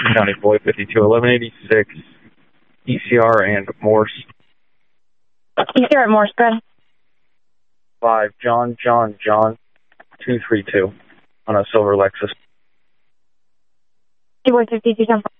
County Boy 52, 1186, ECR and Morse. ECR at Morse, go ahead. 5, John, 232 on a silver Lexus. Boy 52, 10.